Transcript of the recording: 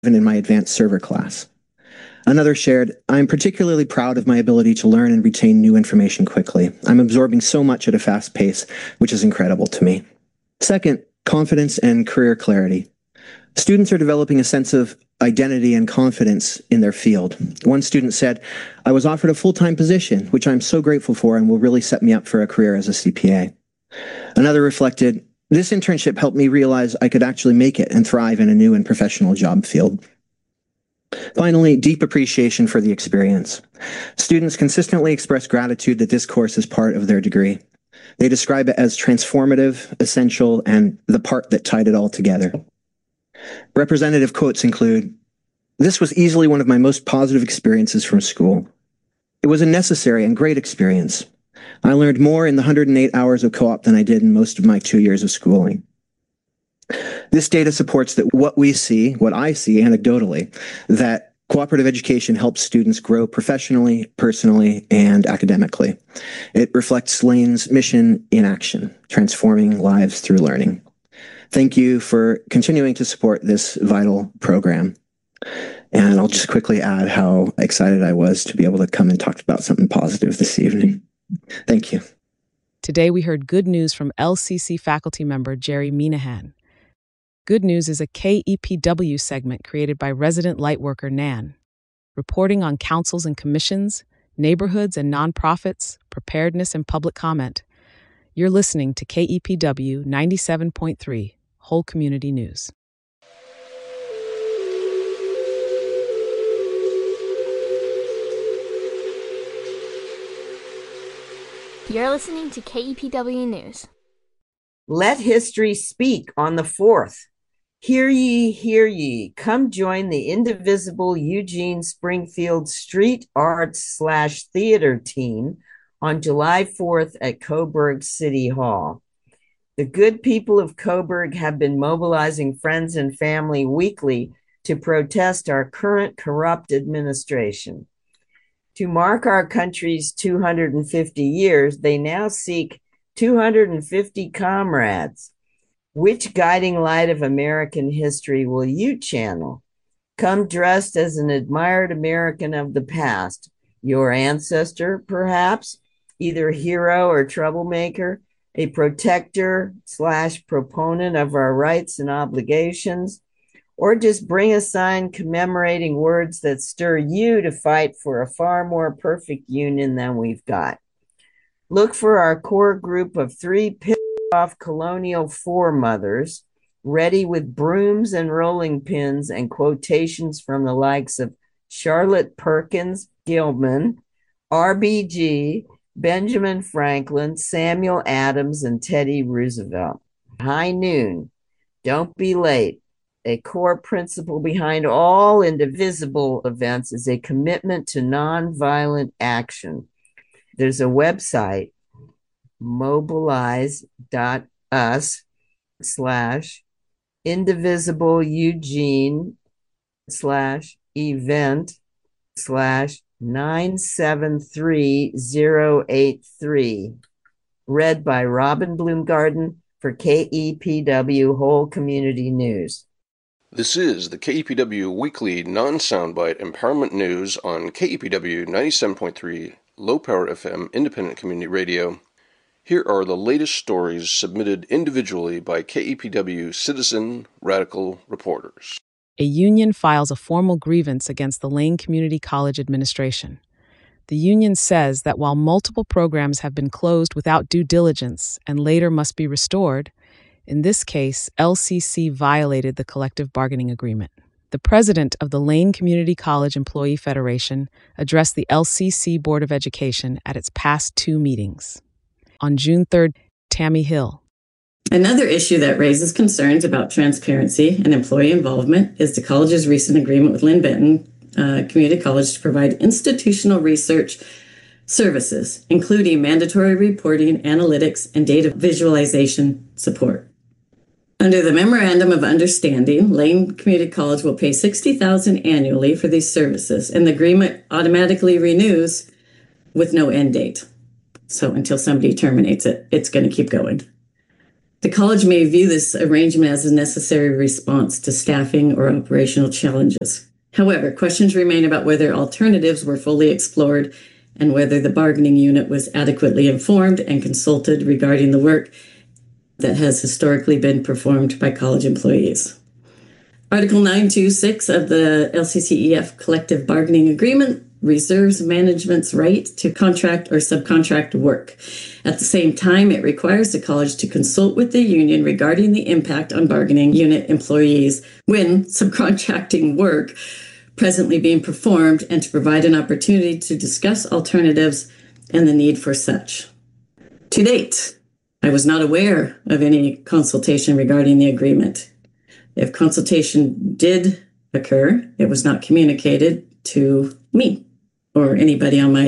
in my advanced server class. Another shared, I'm particularly proud of my ability to learn and retain new information quickly. I'm absorbing so much at a fast pace, which is incredible to me. Second, confidence and career clarity. Students are developing a sense of identity and confidence in their field. One student said, I was offered a full-time position, which I'm so grateful for and will really set me up for a career as a CPA. Another reflected, this internship helped me realize I could actually make it and thrive in a new and professional job field. Finally, deep appreciation for the experience. Students consistently express gratitude that this course is part of their degree. They describe it as transformative, essential, and the part that tied it all together. Representative quotes include, this was easily one of my most positive experiences from school. It was a necessary and great experience. I learned more in the 108 hours of co-op than I did in most of my 2 years of schooling. This data supports that what I see anecdotally, that cooperative education helps students grow professionally, personally, and academically. It reflects Lane's mission in action, transforming lives through learning. Thank you for continuing to support this vital program. And I'll just quickly add how excited I was to be able to come and talk about something positive this evening. Thank you. Today we heard good news from LCC faculty member Jerry Minahan. Good News is a KEPW segment created by resident lightworker Nan, reporting on councils and commissions, neighborhoods and nonprofits, preparedness and public comment. You're listening to KEPW 97.3, Whole Community News. You're listening to KEPW News. Let history speak on the 4th. Hear ye, come join the indivisible Eugene Springfield Street Arts/Theater team on July 4th at Coburg City Hall. The good people of Coburg have been mobilizing friends and family weekly to protest our current corrupt administration. To mark our country's 250 years, they now seek 250 comrades. Which guiding light of American history will you channel? Come dressed as an admired American of the past, your ancestor, perhaps, either hero or troublemaker, a protector/proponent of our rights and obligations, or just bring a sign commemorating words that stir you to fight for a far more perfect union than we've got. Look for our core group of 3 pissed-off colonial foremothers, ready with brooms and rolling pins and quotations from the likes of Charlotte Perkins Gilman, RBG, Benjamin Franklin, Samuel Adams, and Teddy Roosevelt. High noon. Don't be late. A core principle behind all indivisible events is a commitment to nonviolent action. There's a website, mobilize.us/indivisible-eugene/973083, read by Robin Bloomgarden for KEPW Whole Community News. This is the KEPW Weekly Non-Soundbite Empowerment News on KEPW 97.3 Low Power FM Independent Community Radio. Here are the latest stories submitted individually by KEPW citizen radical reporters. A union files a formal grievance against the Lane Community College administration. The union says that while multiple programs have been closed without due diligence and later must be restored, in this case, LCC violated the collective bargaining agreement. The president of the Lane Community College Employee Federation addressed the LCC Board of Education at its past 2 meetings. On June 3rd, Tammy Hill. Another issue that raises concerns about transparency and employee involvement is the college's recent agreement with Lynn Benton Community College to provide institutional research services, including mandatory reporting, analytics, and data visualization support. Under the Memorandum of Understanding, Lane Community College will pay $60,000 annually for these services, and the agreement automatically renews with no end date. So until somebody terminates it, it's going to keep going. The college may view this arrangement as a necessary response to staffing or operational challenges. However, questions remain about whether alternatives were fully explored and whether the bargaining unit was adequately informed and consulted regarding the work that has historically been performed by college employees. Article 926 of the LCCEF Collective Bargaining Agreement reserves management's right to contract or subcontract work. At the same time, it requires the college to consult with the union regarding the impact on bargaining unit employees when subcontracting work presently being performed, and to provide an opportunity to discuss alternatives and the need for such. To date, I was not aware of any consultation regarding the agreement. If consultation did occur, it was not communicated to me or anybody on my